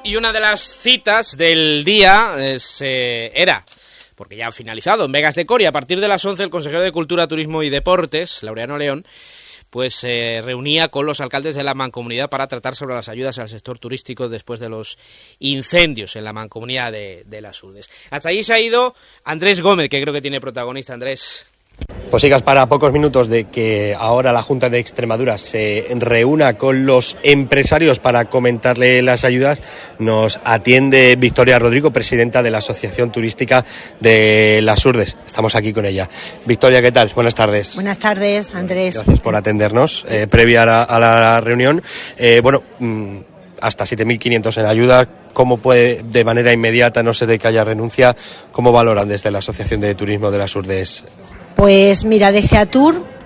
Y una de las citas del día era, porque ya ha finalizado, en Vegas de Coria, a partir de las 11, el consejero de Cultura, Turismo y Deportes, Laureano León, pues se reunía con los alcaldes de la Mancomunidad para tratar sobre las ayudas al sector turístico después de los incendios en la Mancomunidad de Las Hurdes. Hasta allí se ha ido Andrés Gómez, que creo que tiene protagonista. Andrés. Pues sigas para pocos minutos de que ahora la Junta de Extremadura se reúna con los empresarios para comentarle las ayudas. Nos atiende Victoria Rodrigo, presidenta de la Asociación Turística de Las Hurdes. Estamos aquí con ella. Victoria, ¿qué tal? Buenas tardes. Buenas tardes, Andrés. Gracias por atendernos previa a la reunión. Hasta 7.500 en ayuda. ¿Cómo puede, de manera inmediata, no ser de que haya renuncia, cómo valoran desde la Asociación de Turismo de Las Hurdes? Pues mira, desde Atur